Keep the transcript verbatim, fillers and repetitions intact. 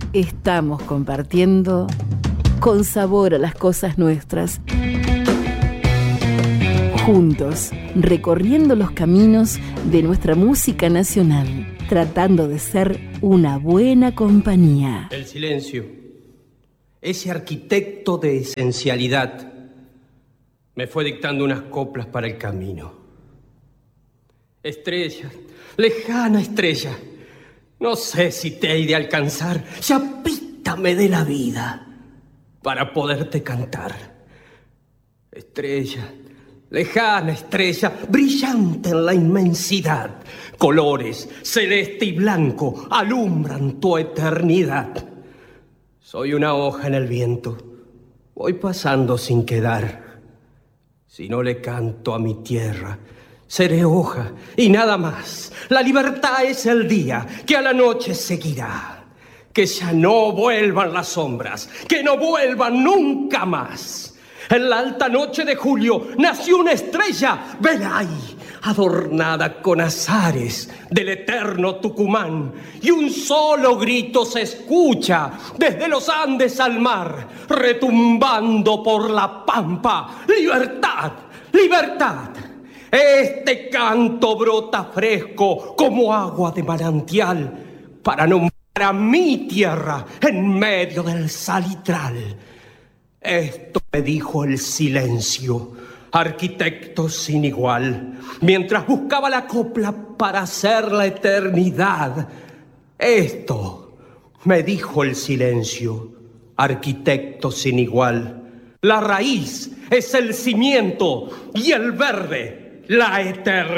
Estamos compartiendo con sabor a las cosas nuestras. Juntos, recorriendo los caminos de nuestra música nacional, tratando de ser una buena compañía. El silencio, ese arquitecto de esencialidad, me fue dictando unas coplas para el camino. Estrella, lejana estrella, no sé si te he de alcanzar, ya pítame de la vida para poderte cantar. Estrella, lejana estrella, brillante en la inmensidad, colores celeste y blanco alumbran tu eternidad. Soy una hoja en el viento, voy pasando sin quedar. Si no le canto a mi tierra, seré hoja y nada más. La libertad es el día que a la noche seguirá. Que ya no vuelvan las sombras, que no vuelvan nunca más. En la alta noche de julio nació una estrella, vela ahí, adornada con azares del eterno Tucumán. Y un solo grito se escucha desde los Andes al mar, retumbando por la pampa. ¡Libertad! ¡Libertad! Este canto brota fresco como agua de manantial para nombrar a mi tierra en medio del salitral. Esto me dijo el silencio, arquitecto sin igual, mientras buscaba la copla para hacer la eternidad. Esto me dijo el silencio, arquitecto sin igual. La raíz es el cimiento y el verde la eternidad.